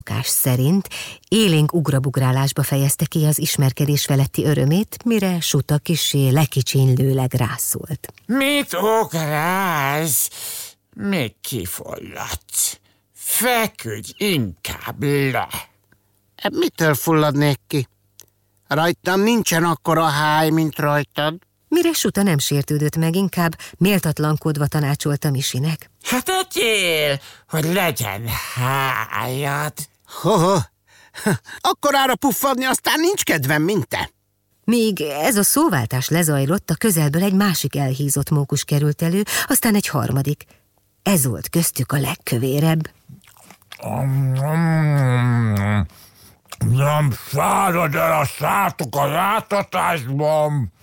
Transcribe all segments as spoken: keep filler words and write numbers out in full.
Szokás szerint élénk ugrabugrálásba fejezte ki az ismerkedés feletti örömét, mire Suta kissé lekicsinlőleg rászólt. Mit ugrálsz? Még kifolladsz. Feküdj inkább le. Mitől fulladnék ki? Rajtam nincsen akkora háj, mint rajtad. Mire Suta nem sértődött meg, inkább méltatlankodva tanácsolta Misinek. Hát egyél, hogy legyen hájad. Ho-ho, akkorára puffadni aztán nincs kedvem, mint te. Míg ez a szóváltás lezajlott, a közelből egy másik elhízott mókus került elő, aztán egy harmadik. Ez volt köztük a legkövérebb. Nem szárad el a szátok a láttatásban.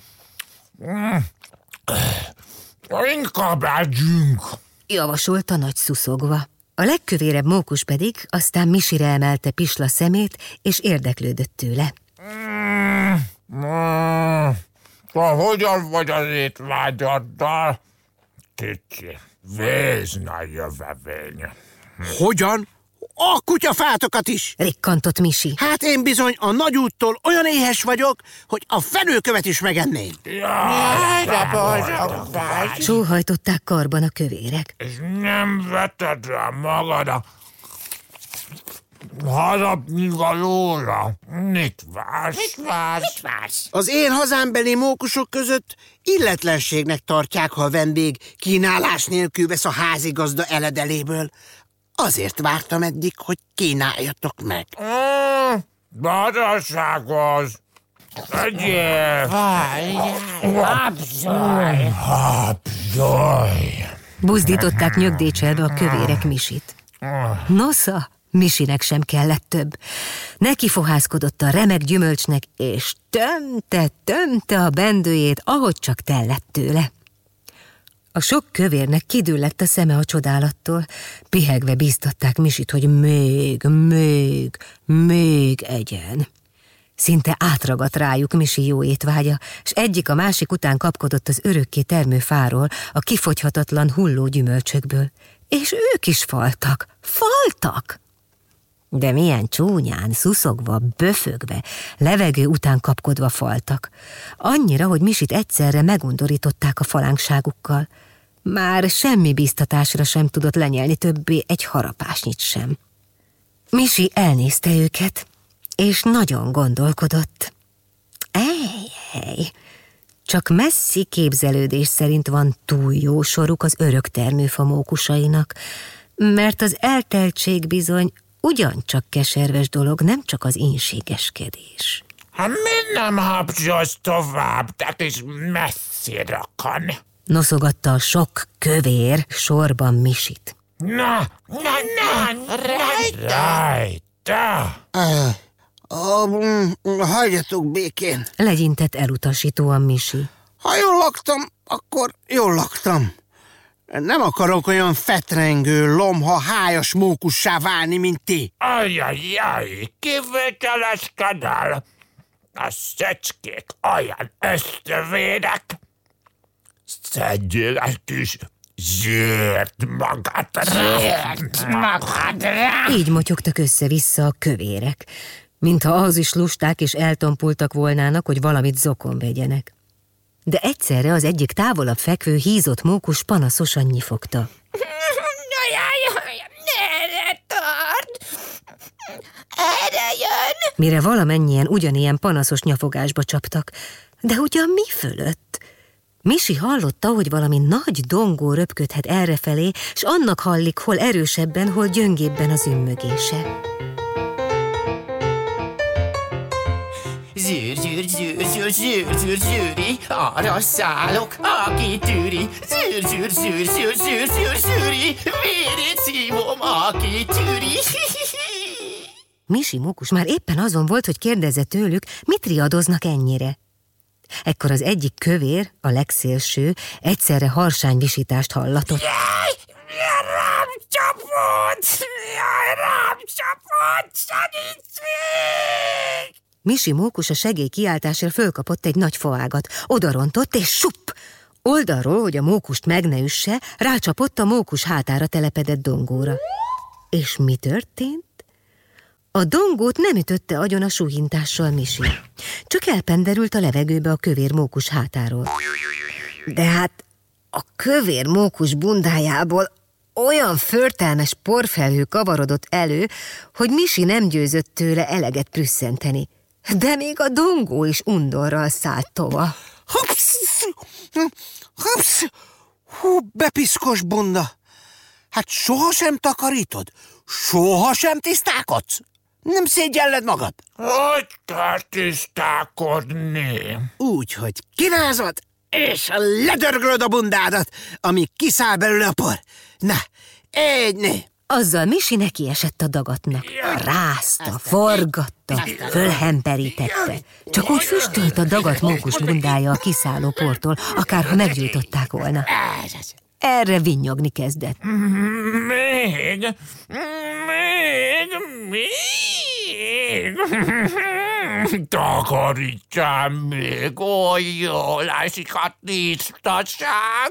Inkább együnk, javasolta nagy szuszogva. A legkövérebb mókus pedig aztán Misire emelte pisla szemét, és érdeklődött tőle. Mm, mm, Te hogyan vagy az étvágyaddal? Kicsi, vézna jövevény. Hogyan? A kutyafátokat is! Rikkantott Misi. Hát én bizony a nagyúttól olyan éhes vagyok, hogy a fenőkövet is megenném. Jaj, de boldog vagy. Sóhajtották karban a kövérek. És nem veted rá magad a harapnivalóra. Mit vársz? Mit vársz? Mit vársz? Az én hazámbeli mókusok között illetlenségnek tartják, ha a vendég kínálás nélkül vesz a házigazda eledeléből. Azért vártam eddig, hogy kínáljatok meg. Mm, Badaságos! Egyél! Vaj, habzolj! Habzolj! Buzdították nyögdécselve a kövérek Misit. Nosza, Misinek sem kellett több. Neki fohászkodott a remek gyümölcsnek, és tömte, tömte a bendőjét, ahogy csak tellett tőle. A sok kövérnek kidüllett a szeme a csodálattól. Pihegve bíztatták Misit, hogy még, még, még egyen. Szinte átragadt rájuk Misi jó étvágya, s egyik a másik után kapkodott az örökké termő fáról, a kifogyhatatlan hulló gyümölcsökből. És ők is faltak, faltak! De milyen csúnyán, szuszogva, böfögve, levegő után kapkodva faltak. Annyira, hogy Misit egyszerre megundorították a falánkságukkal. Már semmi bíztatásra sem tudott lenyelni többé egy harapásnyit sem. Misi elnézte őket, és nagyon gondolkodott. Ej, csak messzi képzelődés szerint van túl jó soruk az örök termőfa mókusainak, mert az elteltség bizony ugyancsak keserves dolog, nem csak az ínségeskedés. Hát miért nem habzsolsz tovább, tehát is messzi rakon? Noszogatta a sok kövér sorban Misit. Na, Na, na, rajta! rajta! Uh, uh, hagyjatok békén. Legyintett elutasítóan Misi. Ha jól laktam, akkor jól laktam. Nem akarok olyan fetrengő, lomha, hájas mókussá válni, mint ti. Ajajaj, kivételeskedel! A szecskék olyan ösztövének! Szedjél egy kis zsírt magadra! Zsírt magadra! Így motyogtak össze-vissza a kövérek, mintha ahhoz is lusták és eltompultak volnának, hogy valamit zokon vegyenek. De egyszerre az egyik távolabb fekvő hízott mókus panaszosan nyifogta. Jaj, merre tart? Erre jön! Mire valamennyien ugyanilyen panaszos nyafogásba csaptak, de ugyan mi fölött? Misi hallotta, hogy valami nagy dongó röpködhet errefelé, s annak hallik, hol erősebben, hol gyöngébben az ümmögése. Zsűr, zsűr, zsűr, zsűr, zsűr, zsűr, zsűri, arra szállok, aki tűri. Zsűr, zsűr, zsűr, zsűr, zsűr, zsűr, zsűri, vérét szívom, aki tűri. Misi mókus már éppen azon volt, hogy kérdezze tőlük, mit riadoznak ennyire. Ekkor az egyik kövér, a legszélső, egyszerre harsány visítást hallatott. Jaj, rám csapott! Jaj, rám csapott! Segítség! Misi mókus a segély kiáltásra fölkapott egy nagy faágat, odarontott, és supp! Oldalról, hogy a mókust meg ne üsse, rácsapott a mókus hátára telepedett dongóra. És mi történt? A dongót nem ütötte agyon a suhintással Misi. Csak elpenderült a levegőbe a kövér mókus hátáról. De hát a kövér mókus bundájából olyan förtelmes porfelhő kavarodott elő, hogy Misi nem győzött tőle eleget prüsszenteni. De még a dongó is undorral szállt tova. Hopsz! Hopsz! Hú, bepiszkos bunda! Hát sohasem takarítod? Sohasem tisztálkodsz? Nem szégyelled magad? Hogy kell tisztálkodni? Úgy, hogy kirázod, és ledörgölöd a bundádat, amíg kiszáll belőle a por. Na, egy né. Azzal Misi nekiesett a dagatnak. Rázta, forgatta, fölhemperítette. Csak úgy füstölt a dagat mókus bundája a kiszálló portól, akárha meggyújtották volna. Erre vinnyogni kezdett. Még, még, még. Takarítsál még, oly jól esik a tisztaság.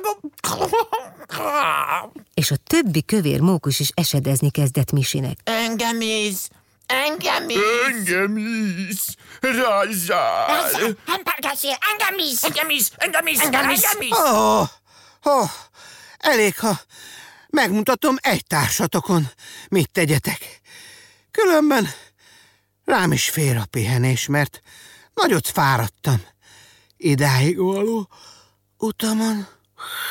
És a többi kövér mókus is esedezni kezdett Misinek. Engem is! Engem is! Engem is! Rajzsál! Engem is! Engem is! Engem is! Engem is! Engem is! Ó, oh, oh, elég, ha megmutatom egy társatokon, mit tegyetek. Különben rám is fér a pihenés, mert nagyot fáradtam idáig való utamon.